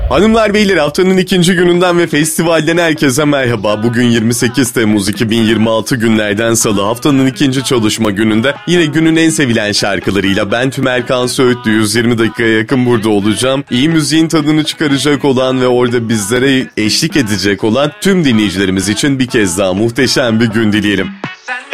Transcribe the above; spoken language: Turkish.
Hanımlar beyler, haftanın ikinci gününden ve festivalden herkese merhaba. Bugün 28 Temmuz 2026 günlerden salı, haftanın ikinci çalışma gününde yine günün en sevilen şarkılarıyla ben Tümerkan Söğütlü 120 dakikaya yakın burada olacağım. İyi müziğin tadını çıkaracak olan ve orada bizlere eşlik edecek olan tüm dinleyicilerimiz için bir kez daha muhteşem bir gün dileyelim.